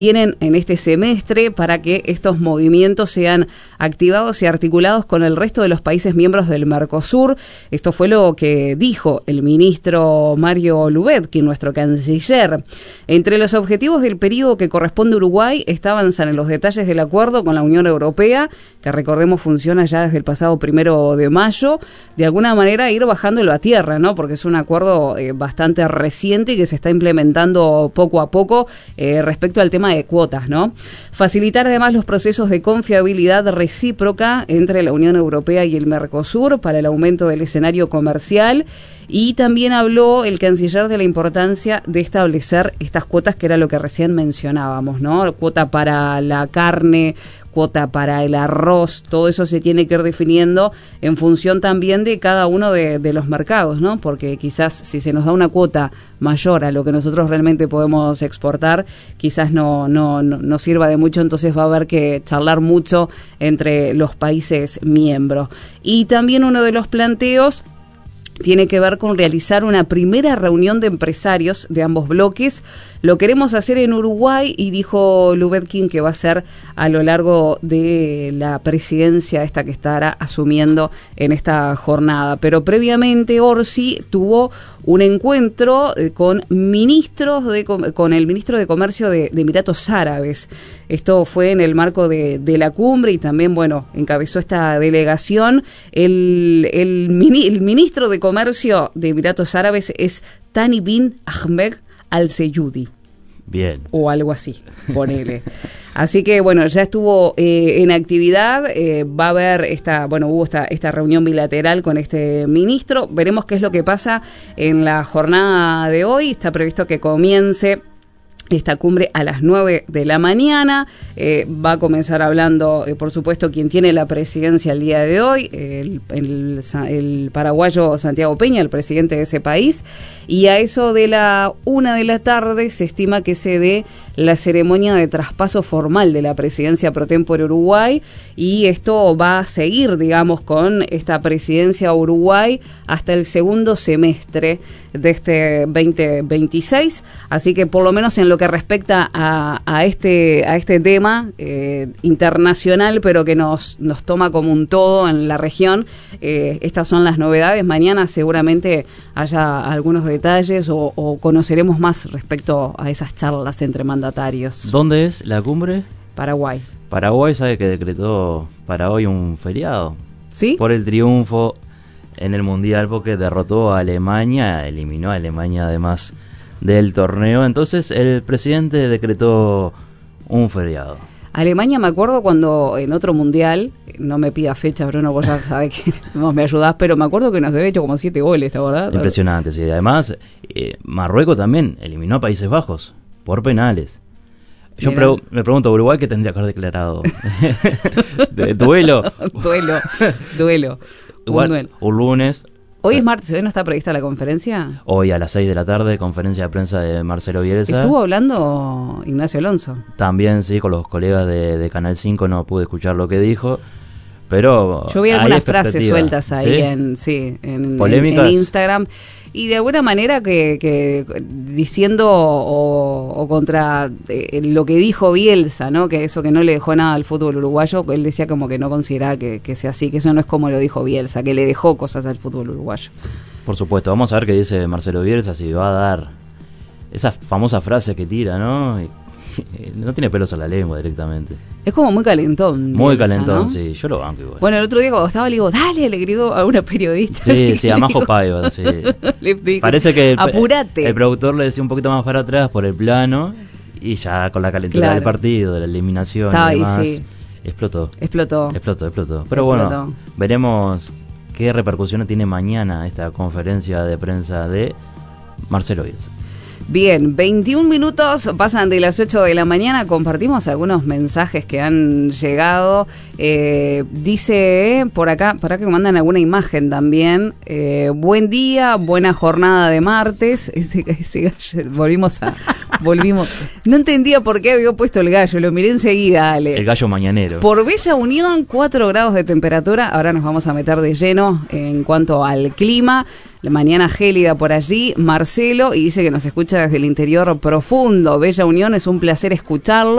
tienen en este semestre para que estos movimientos sean activados y articulados con el resto de los países miembros del Mercosur. Esto fue lo que dijo el ministro Mario Lubetkin, nuestro canciller. Entre los objetivos del periodo que corresponde a Uruguay está avanzar en los detalles del acuerdo con la Unión Europea, que recordemos funciona ya desde el pasado 1 de mayo, de alguna manera ir bajándolo a tierra, ¿no? Porque es un acuerdo bastante reciente y que se está implementando poco a poco respecto al tema de cuotas, ¿no? Facilitar además los procesos de confiabilidad recíproca entre la Unión Europea y el Mercosur para el aumento del escenario comercial, y también habló el canciller de la importancia de establecer estas cuotas, que era lo que recién mencionábamos, ¿no? Cuota para la carne, cuota para el arroz, todo eso se tiene que ir definiendo en función también de cada uno de los mercados, ¿no? Porque quizás si se nos da una cuota mayor a lo que nosotros realmente podemos exportar, quizás no sirva de mucho, entonces va a haber que charlar mucho entre los países miembros. Y también uno de los planteos tiene que ver con realizar una primera reunión de empresarios de ambos bloques. Lo queremos hacer en Uruguay, y dijo Lubetkin que va a ser a lo largo de la presidencia esta que estará asumiendo en esta jornada. Pero previamente Orsi tuvo un encuentro con con el ministro de Comercio de Emiratos Árabes. Esto fue en el marco de la cumbre, y también, bueno, encabezó esta delegación el ministro de Comercio de Emiratos Árabes es Thani bin Ahmed Al-Seyudi. Bien. O algo así, ponele. Así que, bueno, ya estuvo en actividad, va a haber hubo esta reunión bilateral con este ministro. Veremos qué es lo que pasa en la jornada de hoy. Está previsto que comience esta cumbre a las 9 de la mañana. Va a comenzar hablando, por supuesto, quien tiene la presidencia el día de hoy, el paraguayo Santiago Peña, el presidente de ese país, y a eso de la 1 de la tarde se estima que se dé la ceremonia de traspaso formal de la presidencia pro tempore Uruguay, y esto va a seguir, digamos, con esta presidencia Uruguay hasta el segundo semestre de este 2026, así que por lo menos en lo que respecta a este tema internacional, pero que nos toma como un todo en la región, estas son las novedades. Mañana seguramente haya algunos detalles o conoceremos más respecto a esas charlas entre mandatarios. ¿Dónde es la cumbre? Paraguay. Paraguay sabe que decretó para hoy un feriado. ¿Sí? Por el triunfo en el Mundial, porque derrotó a Alemania, eliminó a Alemania además del torneo. Entonces el presidente decretó un feriado. Alemania, me acuerdo cuando en otro mundial, no me pida fecha, Bruno, vos ya sabés que no me ayudás, pero me acuerdo que nos había hecho como 7 goles, ¿la verdad? Impresionante, sí. Además, Marruecos también eliminó a Países Bajos por penales. Yo me pregunto, ¿Uruguay qué tendría que haber declarado? Duelo. Duelo. Igual, un lunes. Hoy es martes, ¿hoy no está prevista la conferencia? Hoy a las 6 de la tarde, conferencia de prensa de Marcelo Bielsa. ¿Estuvo hablando Ignacio Alonso? También, sí, con los colegas de Canal 5, no pude escuchar lo que dijo, pero yo vi algunas frases sueltas ahí, ¿sí? en ¿Polémicas? En Instagram, y de alguna manera que diciendo o contra lo que dijo Bielsa, ¿no? Que eso, que no le dejó nada al fútbol uruguayo. Él decía como que no consideraba que sea así, que eso no es como lo dijo Bielsa, que le dejó cosas al fútbol uruguayo. Por supuesto, vamos a ver qué dice Marcelo Bielsa, si va a dar esa famosa frase que tira, ¿no? No tiene pelos a la lengua directamente. Es como muy calentón. Muy Bielsa, calentón, ¿no? Sí, yo lo banco igual. Bueno, el otro día cuando estaba le digo, dale, le gritó a una periodista. Sí, a Majo Paiva, sí. Le dijo, parece que apurate. El productor le decía un poquito más para atrás por el plano, y ya con la calentura del partido, de la eliminación y demás, sí. Explotó. Pero bueno, veremos qué repercusiones tiene mañana esta conferencia de prensa de Marcelo Bielsa. Bien, 21 minutos pasan de las 8 de la mañana, compartimos algunos mensajes que han llegado, dice por acá que mandan alguna imagen también, buen día, buena jornada de martes, volvimos, no entendía por qué había puesto el gallo, lo miré enseguida, Ale. El gallo mañanero. Por Bella Unión, 4 grados de temperatura, ahora nos vamos a meter de lleno en cuanto al clima. La mañana gélida por allí, Marcelo, y dice que nos escucha desde el interior profundo. Bella Unión, es un placer escucharlo.